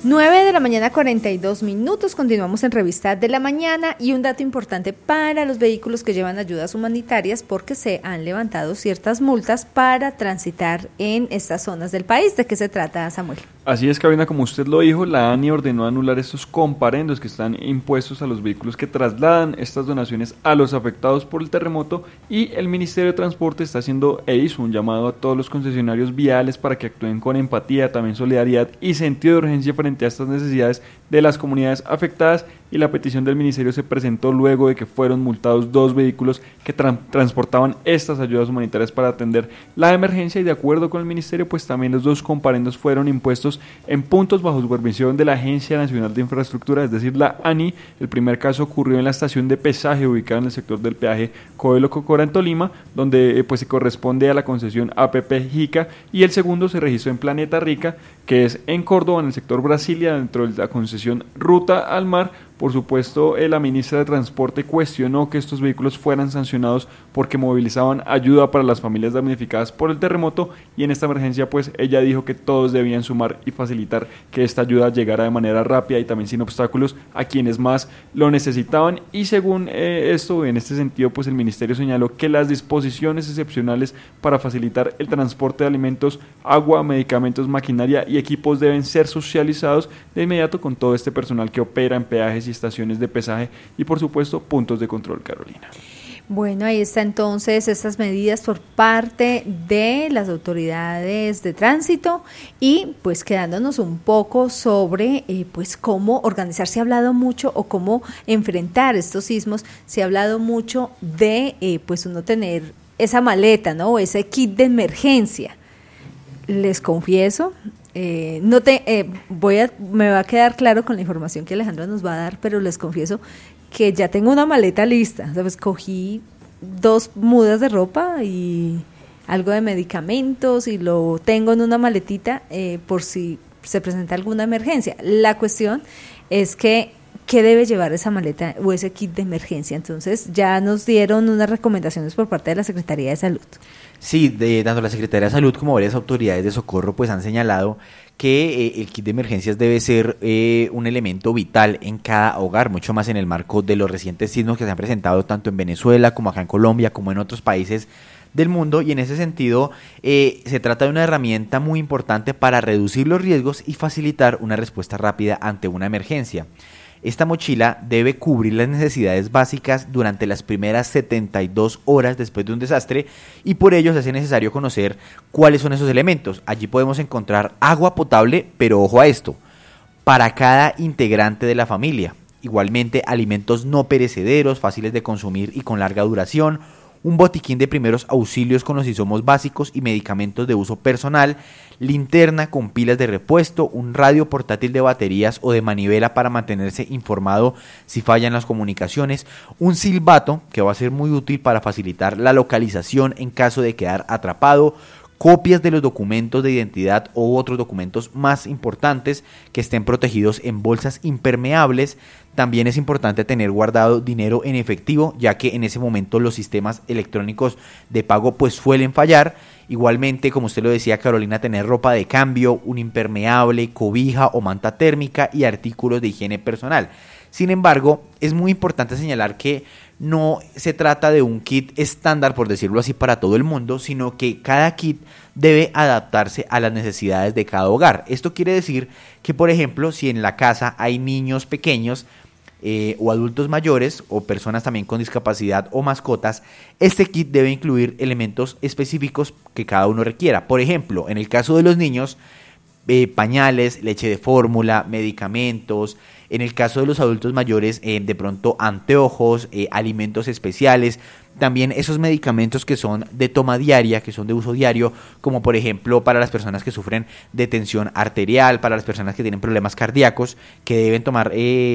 9:42 a.m. Continuamos en Revista de la Mañana y un dato importante para los vehículos que llevan ayudas humanitarias porque se han levantado ciertas multas para transitar en estas zonas del país. ¿De qué se trata, Samuel? Así es, Carolina, como usted lo dijo, la ANI ordenó anular estos comparendos que están impuestos a los vehículos que trasladan estas donaciones a los afectados por el terremoto, y el Ministerio de Transporte está haciendo e hizo un llamado a todos los concesionarios viales para que actúen con empatía, también solidaridad y sentido de urgencia frente a estas necesidades de las comunidades afectadas, y la petición del ministerio se presentó luego de que fueron multados 2 vehículos que transportaban estas ayudas humanitarias para atender la emergencia, y de acuerdo con el ministerio, pues también los 2 comparendos fueron impuestos en puntos bajo supervisión de la Agencia Nacional de Infraestructura, es decir, la ANI. El primer caso ocurrió en la estación de pesaje ubicada en el sector del peaje Coelho-Cocora en Tolima, donde pues se corresponde a la concesión APP Jica, y el segundo se registró en Planeta Rica, que es en Córdoba, en el sector Brasilia, dentro de la concesión Ruta al Mar. Por supuesto, la ministra de Transporte cuestionó que estos vehículos fueran sancionados porque movilizaban ayuda para las familias damnificadas por el terremoto, y en esta emergencia pues ella dijo que todos debían sumar y facilitar que esta ayuda llegara de manera rápida y también sin obstáculos a quienes más lo necesitaban. Y según esto, en este sentido, pues el ministerio señaló que las disposiciones excepcionales para facilitar el transporte de alimentos, agua, medicamentos, maquinaria y equipos deben ser socializados de inmediato con todo este personal que opera en peajes y estaciones de pesaje y, por supuesto, puntos de control, Carolina. Bueno, ahí está entonces estas medidas por parte de las autoridades de tránsito, y pues quedándonos un poco sobre pues cómo organizar. Se ha hablado mucho, o cómo enfrentar estos sismos, se ha hablado mucho de pues uno tener esa maleta, ¿no? O ese kit de emergencia. Les confieso, me va a quedar claro con la información que Alejandra nos va a dar, pero les confieso que ya tengo una maleta lista. ¿Sabes? Cogí 2 mudas de ropa y algo de medicamentos y lo tengo en una maletita por si se presenta alguna emergencia. La cuestión es que ¿qué debe llevar esa maleta o ese kit de emergencia? Entonces ya nos dieron unas recomendaciones por parte de la Secretaría de Salud. Sí, tanto la Secretaría de Salud como varias autoridades de socorro pues han señalado que el kit de emergencias debe ser un elemento vital en cada hogar, mucho más en el marco de los recientes sismos que se han presentado tanto en Venezuela como acá en Colombia como en otros países del mundo, y en ese sentido se trata de una herramienta muy importante para reducir los riesgos y facilitar una respuesta rápida ante una emergencia. Esta mochila debe cubrir las necesidades básicas durante las primeras 72 horas después de un desastre, y por ello se hace necesario conocer cuáles son esos elementos. Allí podemos encontrar agua potable, pero ojo a esto, para cada integrante de la familia. Igualmente, alimentos no perecederos, fáciles de consumir y con larga duración, un botiquín de primeros auxilios con los insumos básicos y medicamentos de uso personal, linterna con pilas de repuesto, un radio portátil de baterías o de manivela para mantenerse informado si fallan las comunicaciones, un silbato que va a ser muy útil para facilitar la localización en caso de quedar atrapado, copias de los documentos de identidad u otros documentos más importantes que estén protegidos en bolsas impermeables. También es importante tener guardado dinero en efectivo, ya que en ese momento los sistemas electrónicos de pago pues suelen fallar. Igualmente, como usted lo decía, Carolina, tener ropa de cambio, un impermeable, cobija o manta térmica y artículos de higiene personal. Sin embargo, es muy importante señalar que no se trata de un kit estándar, por decirlo así, para todo el mundo, sino que cada kit debe adaptarse a las necesidades de cada hogar. Esto quiere decir que, por ejemplo, si en la casa hay niños pequeños o adultos mayores o personas también con discapacidad o mascotas, este kit debe incluir elementos específicos que cada uno requiera. Por ejemplo, en el caso de los niños, pañales, leche de fórmula, medicamentos. En el caso de los adultos mayores, de pronto anteojos, alimentos especiales, también esos medicamentos que son de toma diaria, que son de uso diario, como por ejemplo para las personas que sufren de tensión arterial, para las personas que tienen problemas cardíacos, que deben tomar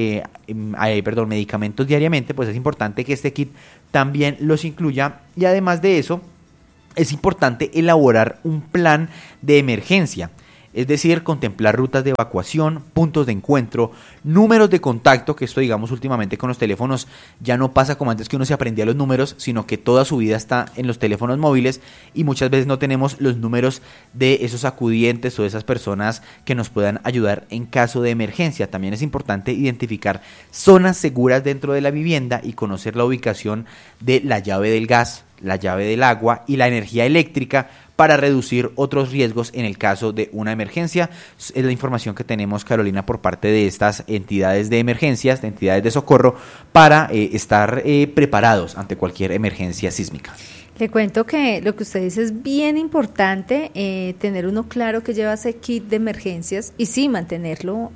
medicamentos diariamente, pues es importante que este kit también los incluya. Y además de eso, es importante elaborar un plan de emergencia. Es decir, contemplar rutas de evacuación, puntos de encuentro, números de contacto, que esto digamos últimamente con los teléfonos ya no pasa como antes que uno se aprendía los números, sino que toda su vida está en los teléfonos móviles y muchas veces no tenemos los números de esos acudientes o de esas personas que nos puedan ayudar en caso de emergencia. También es importante identificar zonas seguras dentro de la vivienda y conocer la ubicación de la llave del gas, la llave del agua y la energía eléctrica para reducir otros riesgos en el caso de una emergencia. Es la información que tenemos, Carolina, por parte de estas entidades de emergencias, de entidades de socorro, para estar preparados ante cualquier emergencia sísmica. Le cuento que lo que usted dice es bien importante, tener uno claro que lleva ese kit de emergencias y sí mantenerlo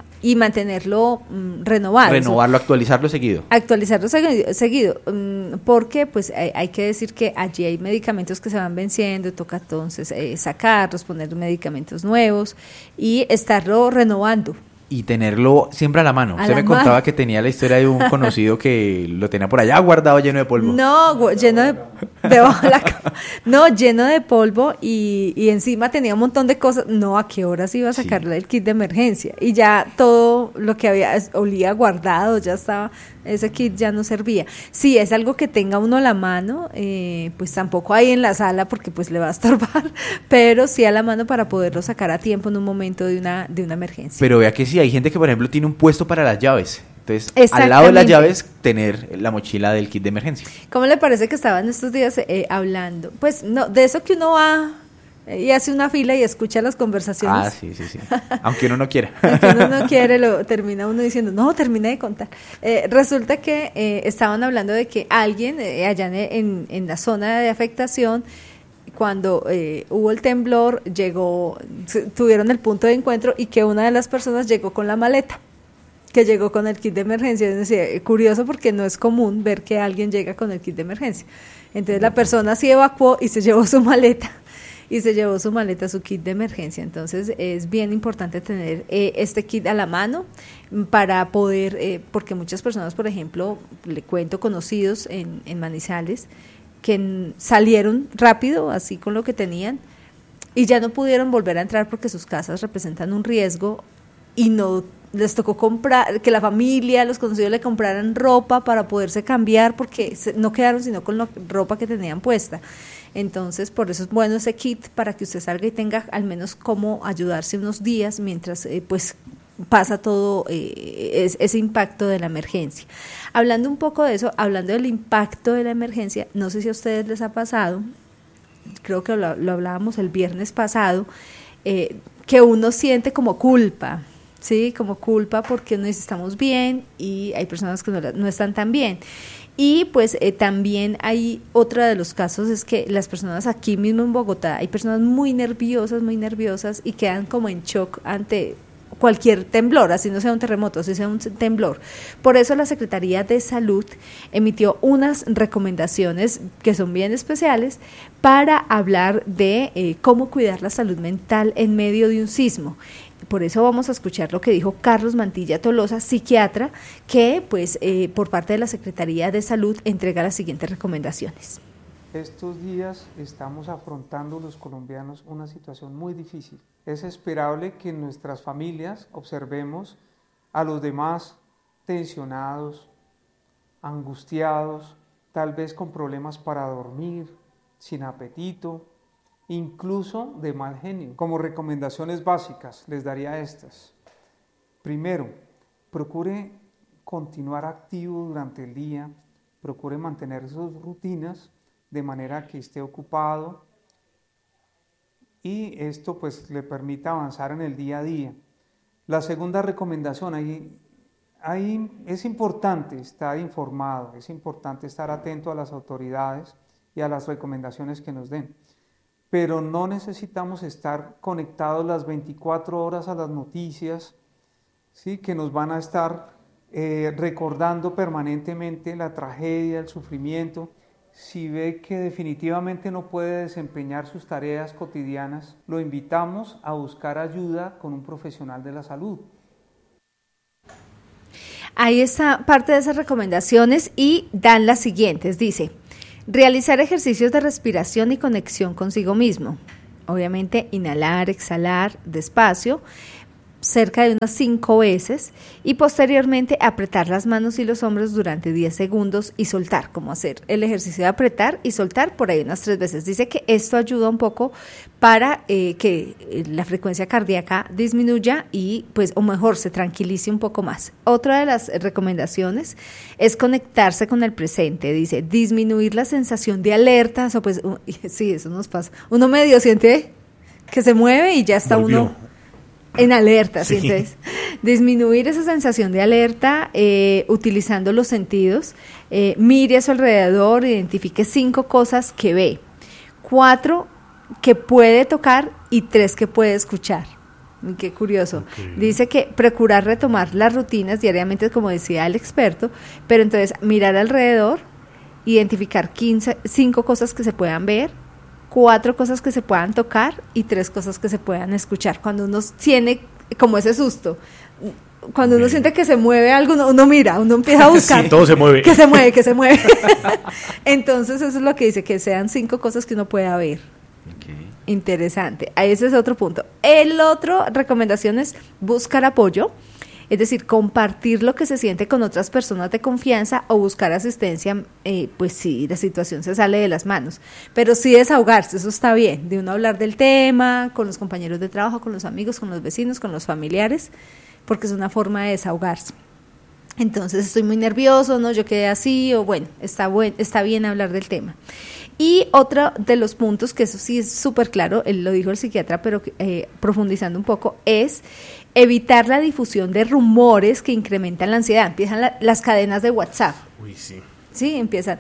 renovado. Renovarlo, actualizarlo seguido. Actualizarlo seguido, porque pues hay que decir que allí hay medicamentos que se van venciendo, toca entonces sacarlos, poner medicamentos nuevos y estarlo renovando. Y tenerlo siempre a la mano. Usted me contaba que tenía la historia de un conocido que lo tenía por allá guardado lleno de polvo. No, lleno de debajo de la cama. No, lleno de polvo y encima tenía un montón de cosas. No, ¿a qué horas iba a sacarle el kit de emergencia? Y ya todo lo que había olía guardado, ya estaba, ese kit ya no servía. Sí, es algo que tenga uno a la mano, pues tampoco hay en la sala porque pues le va a estorbar, pero sí a la mano para poderlo sacar a tiempo en un momento de una emergencia. Pero vea que sí, hay gente que por ejemplo tiene un puesto para las llaves. Entonces, al lado de las llaves, tener la mochila del kit de emergencia. ¿Cómo le parece que estaban estos días hablando? Pues no, de eso que uno va y hace una fila y escucha las conversaciones. Ah, sí. Aunque uno no quiera. Aunque uno no quiere, lo termina uno diciendo, no, termine de contar. Resulta que estaban hablando de que alguien allá en la zona de afectación, cuando hubo el temblor, tuvieron el punto de encuentro y que una de las personas llegó con la maleta, que llegó con el kit de emergencia. Es decir, curioso porque no es común ver que alguien llega con el kit de emergencia. Entonces la persona sí evacuó y se llevó su maleta. Su kit de emergencia. Entonces es bien importante tener este kit a la mano para poder, porque muchas personas, por ejemplo, le cuento conocidos en Manizales, que salieron rápido, así con lo que tenían, y ya no pudieron volver a entrar porque sus casas representan un riesgo y no les tocó comprar, que la familia, los conocidos le compraran ropa para poderse cambiar porque no quedaron sino con la ropa que tenían puesta. Entonces, por eso es bueno ese kit para que usted salga y tenga al menos cómo ayudarse unos días mientras pues pasa todo ese impacto de la emergencia. Hablando un poco de eso, hablando del impacto de la emergencia, no sé si a ustedes les ha pasado, creo que lo hablábamos el viernes pasado, que uno siente como culpa, ¿sí? Como culpa porque no estamos bien y hay personas que no están tan bien. Y pues también hay otra de los casos es que las personas aquí mismo en Bogotá, hay personas muy nerviosas y quedan como en shock ante cualquier temblor, así no sea un terremoto, así sea un temblor. Por eso la Secretaría de Salud emitió unas recomendaciones que son bien especiales para hablar de cómo cuidar la salud mental en medio de un sismo. Por eso vamos a escuchar lo que dijo Carlos Mantilla Tolosa, psiquiatra, que pues por parte de la Secretaría de Salud entrega las siguientes recomendaciones. Estos días estamos afrontando los colombianos una situación muy difícil. Es esperable que en nuestras familias observemos a los demás tensionados, angustiados, tal vez con problemas para dormir, sin apetito, incluso de mal genio. Como recomendaciones básicas les daría estas. Primero, procure continuar activo durante el día, procure mantener sus rutinas de manera que esté ocupado y esto pues le permita avanzar en el día a día. La segunda recomendación, ahí es importante estar informado, es importante estar atento a las autoridades y a las recomendaciones que nos den, pero no necesitamos estar conectados las 24 horas a las noticias, ¿sí? Que nos van a estar recordando permanentemente la tragedia, el sufrimiento. Si ve que definitivamente no puede desempeñar sus tareas cotidianas, lo invitamos a buscar ayuda con un profesional de la salud. Ahí está parte de esas recomendaciones y dan las siguientes. Dice, realizar ejercicios de respiración y conexión consigo mismo, obviamente inhalar, exhalar despacio, cerca de unas 5 veces, y posteriormente apretar las manos y los hombros durante 10 segundos y soltar, como hacer el ejercicio de apretar y soltar por ahí unas 3 veces. Dice que esto ayuda un poco para que la frecuencia cardíaca disminuya y pues o mejor se tranquilice un poco más. Otra de las recomendaciones es conectarse con el presente. Dice disminuir la sensación de alerta, o pues sí, eso nos pasa. Uno medio siente que se mueve y ya está Volvió. uno en alerta, Sí. ¿sí? Entonces, disminuir esa sensación de alerta utilizando los sentidos, mire a su alrededor, identifique 5 cosas que ve, 4 que puede tocar y 3 que puede escuchar. Qué curioso. Ok. Dice que procurar retomar las rutinas diariamente, como decía el experto, pero entonces mirar alrededor, identificar 5 cosas que se puedan ver, 4 cosas que se puedan tocar y 3 cosas que se puedan escuchar. Cuando uno tiene como ese susto, cuando uno siente que se mueve algo, uno mira, uno empieza a buscar. Sí, todo se mueve. Que se mueve, que se mueve. Entonces eso es lo que dice, que sean 5 cosas que uno pueda ver. Interesante. Ese es otro punto. El otro recomendación es buscar apoyo. Es decir, compartir lo que se siente con otras personas de confianza o buscar asistencia, pues si la situación se sale de las manos. Pero sí desahogarse, eso está bien, de uno hablar del tema, con los compañeros de trabajo, con los amigos, con los vecinos, con los familiares, porque es una forma de desahogarse. Entonces estoy muy nervioso, ¿no? Yo quedé así, o bueno, está bien hablar del tema. Y otro de los puntos, que eso sí es súper claro, él lo dijo el psiquiatra, pero profundizando un poco, es evitar la difusión de rumores que incrementan la ansiedad. Empiezan las cadenas de WhatsApp. Uy, sí. Sí, empiezan.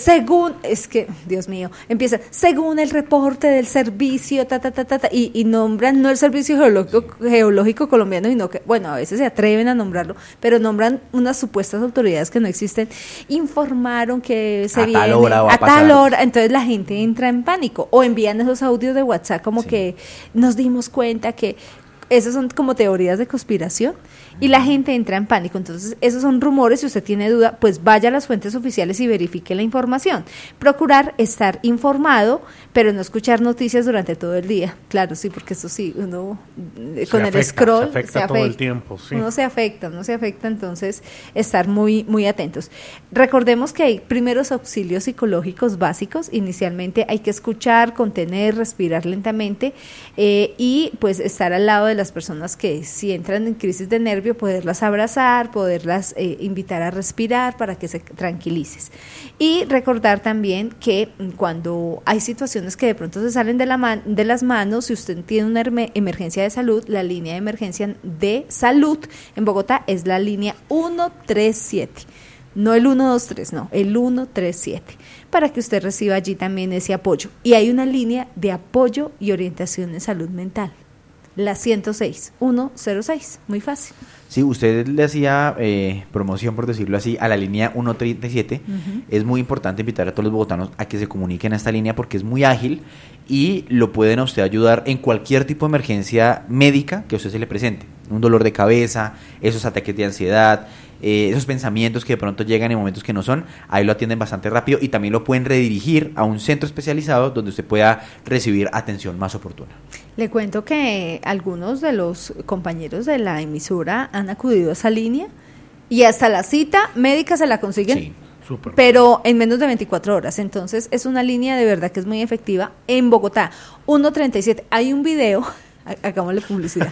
Empiezan, según el reporte del servicio, y nombran no el servicio geológico colombiano, sino que, bueno, a veces se atreven a nombrarlo, pero nombran unas supuestas autoridades que no existen, informaron que se viene a tal hora, entonces la gente entra en pánico, o envían esos audios de WhatsApp como que nos dimos cuenta que esas son como teorías de conspiración y la gente entra en pánico. Entonces, esos son rumores. Si usted tiene duda, pues vaya a las fuentes oficiales y verifique la información. Procurar estar informado, pero no escuchar noticias durante todo el día. Claro, sí, porque eso sí, uno con el scroll se afecta todo el tiempo, sí. Uno se afecta, entonces estar muy, muy atentos. Recordemos que hay primeros auxilios psicológicos básicos. Inicialmente hay que escuchar, contener, respirar lentamente y pues estar al lado de las personas que si entran en crisis de nervio, poderlas abrazar, poderlas invitar a respirar para que se tranquilices. Y recordar también que cuando hay situaciones que de pronto se salen de las manos, si usted tiene una emergencia de salud, la línea de emergencia de salud en Bogotá es la línea 137. No el 123, no, el 137, para que usted reciba allí también ese apoyo. Y hay una línea de apoyo y orientación en salud mental, la 106, muy fácil. Sí, usted le hacía promoción, por decirlo así, a la línea 137. Uh-huh. Es muy importante invitar a todos los bogotanos a que se comuniquen a esta línea porque es muy ágil y lo pueden a usted ayudar en cualquier tipo de emergencia médica que a usted se le presente. Un dolor de cabeza, esos ataques de ansiedad, esos pensamientos que de pronto llegan en momentos que no son, ahí lo atienden bastante rápido y también lo pueden redirigir a un centro especializado donde usted pueda recibir atención más oportuna. Le cuento que algunos de los compañeros de la emisora han acudido a esa línea y hasta la cita médica se la consiguen, Sí. Súper. pero en menos de 24 horas. Entonces es una línea de verdad que es muy efectiva. En Bogotá, 137, hay un video. Hagámosle publicidad.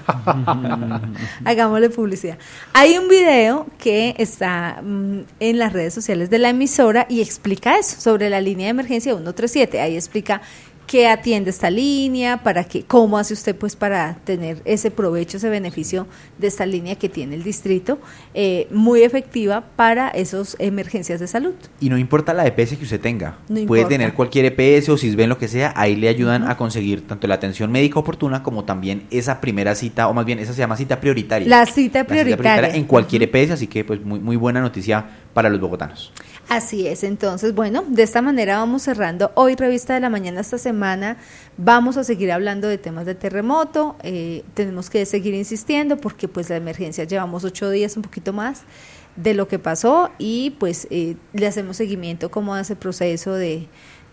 Hagámosle publicidad. Hay un video que está en las redes sociales de la emisora y explica eso, sobre la línea de emergencia 137. Ahí explica qué atiende esta línea, cómo hace usted pues para tener ese provecho, ese beneficio de esta línea que tiene el distrito, muy efectiva para esas emergencias de salud. Y no importa la EPS que usted tenga, No puede importa. tener cualquier EPS o SISBEN, lo que sea, ahí le ayudan a conseguir tanto la atención médica oportuna como también esa primera cita, o más bien esa se llama cita prioritaria. La cita prioritaria. En cualquier EPS, así que pues muy buena noticia para los bogotanos. Así es, entonces, bueno, de esta manera vamos cerrando hoy Revista de la Mañana esta semana. Vamos a seguir hablando de temas de terremoto, tenemos que seguir insistiendo porque pues la emergencia llevamos 8 días, un poquito más de lo que pasó y pues le hacemos seguimiento como a ese proceso de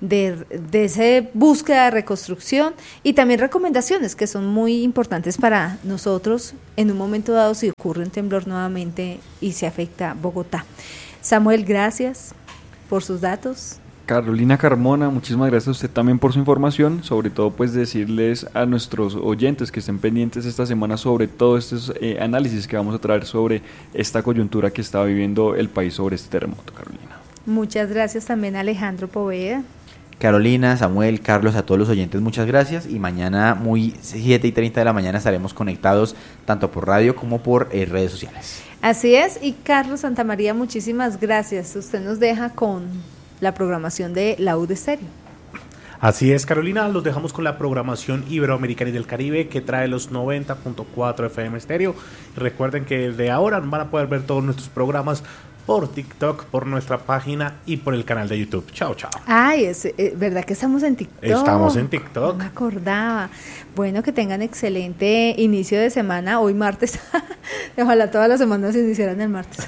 esa búsqueda de reconstrucción, y también recomendaciones que son muy importantes para nosotros en un momento dado si ocurre un temblor nuevamente y se afecta Bogotá. Samuel, gracias por sus datos. Carolina Carmona, muchísimas gracias a usted también por su información, sobre todo pues decirles a nuestros oyentes que estén pendientes esta semana sobre todos estos análisis que vamos a traer sobre esta coyuntura que está viviendo el país sobre este terremoto, Carolina. Muchas gracias también a Alejandro Poveda. Carolina, Samuel, Carlos, a todos los oyentes, muchas gracias, y mañana muy 7:30 de la mañana estaremos conectados tanto por radio como por redes sociales. Así es, y Carlos Santamaría, muchísimas gracias. Usted nos deja con la programación de la UD Estéreo. Así es, Carolina, los dejamos con la programación iberoamericana y del Caribe que trae los 90.4 FM Estéreo. Recuerden que de ahora van a poder ver todos nuestros programas por TikTok, por nuestra página y por el canal de YouTube. Chao, chao. Ay, es verdad que estamos en TikTok. Estamos en TikTok. No me acordaba. Bueno, que tengan excelente inicio de semana. Hoy martes. Ojalá todas las semanas se iniciaran el martes.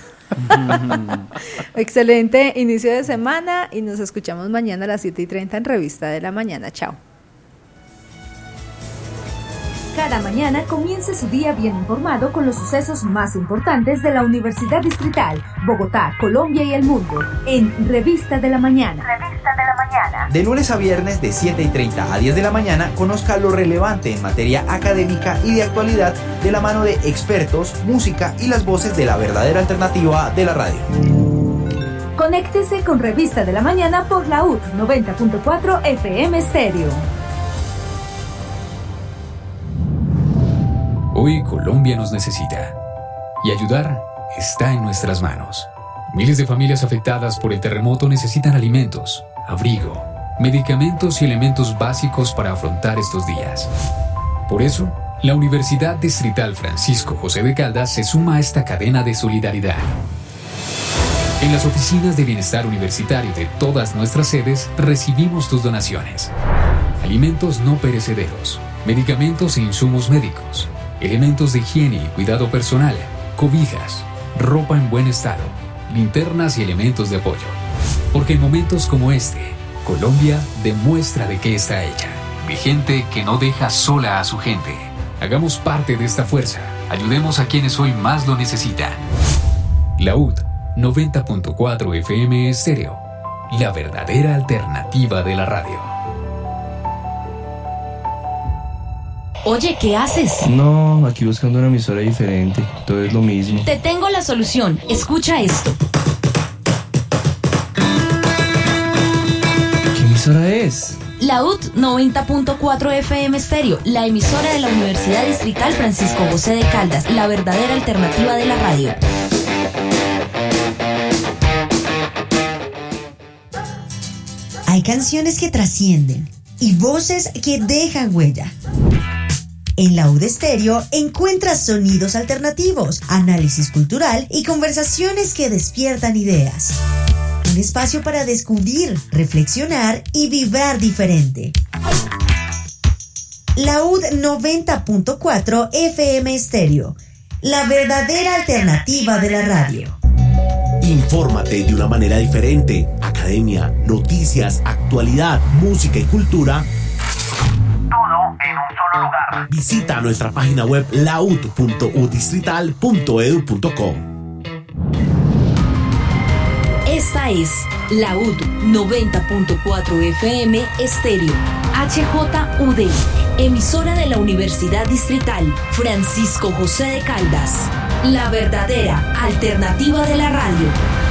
Excelente inicio de semana y nos escuchamos mañana a las 7:30 en Revista de la Mañana. Chao. Cada mañana comience su día bien informado con los sucesos más importantes de la Universidad Distrital, Bogotá, Colombia y el mundo, en Revista de la Mañana. Revista de la Mañana. De lunes a viernes de 7:30 a 10 de la mañana, conozca lo relevante en materia académica y de actualidad de la mano de expertos, música y las voces de la verdadera alternativa de la radio. Conéctese con Revista de la Mañana por la UD 90.4 FM Estéreo. Hoy Colombia nos necesita y ayudar está en nuestras manos. Miles de familias afectadas por el terremoto necesitan alimentos, abrigo, medicamentos y elementos básicos para afrontar estos días. Por eso, la Universidad Distrital Francisco José de Caldas se suma a esta cadena de solidaridad. En las oficinas de bienestar universitario de todas nuestras sedes recibimos tus donaciones. Alimentos no perecederos, medicamentos e insumos médicos, elementos de higiene y cuidado personal, cobijas, ropa en buen estado, linternas y elementos de apoyo. Porque en momentos como este, Colombia demuestra de qué está hecha. De gente que no deja sola a su gente. Hagamos parte de esta fuerza. Ayudemos a quienes hoy más lo necesitan. La UD 90.4 FM Estéreo. La verdadera alternativa de la radio. Oye, ¿qué haces? No, aquí buscando una emisora diferente. Todo es lo mismo. Te tengo la solución. Escucha esto. ¿Qué emisora es? La UD 90.4 FM Estéreo, la emisora de la Universidad Distrital Francisco José de Caldas, la verdadera alternativa de la radio. Hay canciones que trascienden y voces que dejan huella. En la UD Estéreo encuentras sonidos alternativos, análisis cultural y conversaciones que despiertan ideas. Un espacio para descubrir, reflexionar y vibrar diferente. La UD 90.4 FM Estéreo, la verdadera alternativa de la radio. Infórmate de una manera diferente. Academia, noticias, actualidad, música y cultura. Todo en un solo lugar. Visita nuestra página web laud.udistrital.edu.co. Esta es la UD 90.4 FM Estéreo, HJUD, emisora de la Universidad Distrital Francisco José de Caldas, la verdadera alternativa de la radio.